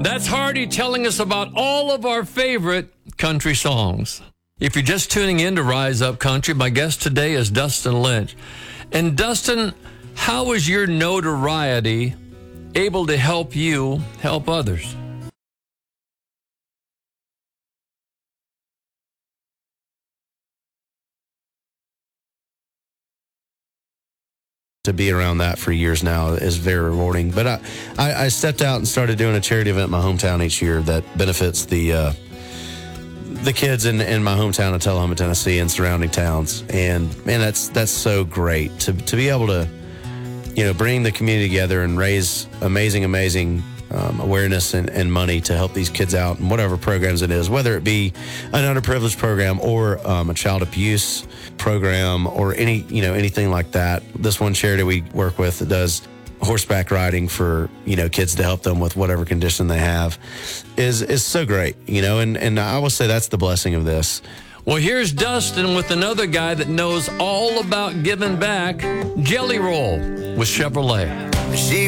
That's Hardy telling us about all of our favorite country songs. If you're just tuning in to Rise Up Country, my guest today is Dustin Lynch. And Dustin, how is your notoriety able to help you help others? To be around that for years now is very rewarding. But I stepped out and started doing a charity event in my hometown each year that benefits the kids in my hometown of Tullahoma, Tennessee, and surrounding towns. And man, that's so great to be able to, bring the community together and raise amazing awareness and money to help these kids out in whatever programs it is, whether it be an underprivileged program or a child abuse program or anything like that. This one charity we work with that does horseback riding for kids to help them with whatever condition they have is so great, and I will say that's the blessing of this. Well, here's Dustin with another guy that knows all about giving back, Jelly Roll with Chevrolet.